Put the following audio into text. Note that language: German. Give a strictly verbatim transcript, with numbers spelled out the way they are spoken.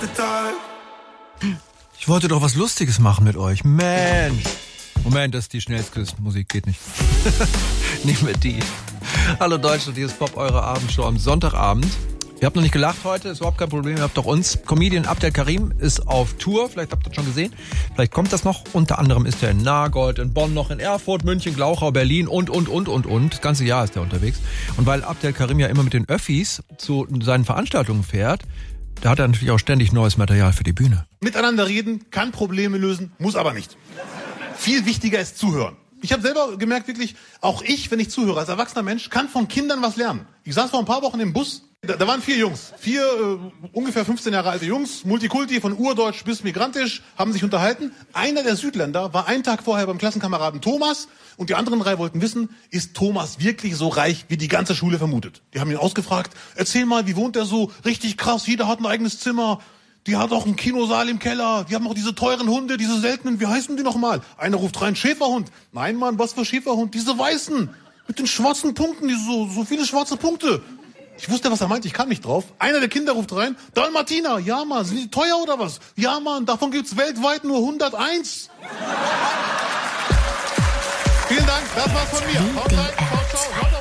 Ich wollte doch was Lustiges machen mit euch. Mensch. Moment, das ist die schnellste Musik, geht nicht. Nicht mehr die. Hallo Deutschland, hier ist Pop, eure Abendshow am Sonntagabend. Ihr habt noch nicht gelacht heute, ist überhaupt kein Problem, ihr habt doch uns. Comedian Abdel Karim ist auf Tour, vielleicht habt ihr das schon gesehen. Vielleicht kommt das noch. Unter anderem ist er in Nagold, in Bonn, noch in Erfurt, München, Glauchau, Berlin und, und, und, und, und. Das ganze Jahr ist er unterwegs. Und weil Abdel Karim ja immer mit den Öffis zu seinen Veranstaltungen fährt, da hat er natürlich auch ständig neues Material für die Bühne. Miteinander reden, kann Probleme lösen, muss aber nicht. Viel wichtiger ist zuhören. Ich habe selber gemerkt, wirklich, auch ich, wenn ich zuhöre, als erwachsener Mensch, kann von Kindern was lernen. Ich saß vor ein paar Wochen im Bus, da, da waren vier Jungs, vier äh, ungefähr fünfzehn Jahre alte Jungs, Multikulti, von urdeutsch bis migrantisch, haben sich unterhalten. Einer der Südländer war einen Tag vorher beim Klassenkameraden Thomas und die anderen drei wollten wissen, ist Thomas wirklich so reich, wie die ganze Schule vermutet? Die haben ihn ausgefragt, erzähl mal, wie wohnt er so? Richtig krass, jeder hat ein eigenes Zimmer. Die hat auch einen Kinosaal im Keller. Die haben auch diese teuren Hunde, diese seltenen. Wie heißen die nochmal? Einer ruft rein, Schäferhund. Nein, Mann, was für Schäferhund? Diese weißen. Mit den schwarzen Punkten, die so, so viele schwarze Punkte. Ich wusste, was er meint, ich kam nicht drauf. Einer der Kinder ruft rein, Dalmatiner. Ja, Mann, sind die teuer oder was? Ja, Mann, davon gibt's weltweit nur hunderteins. Vielen Dank, das war's von mir. Haut rein, ciao, ciao.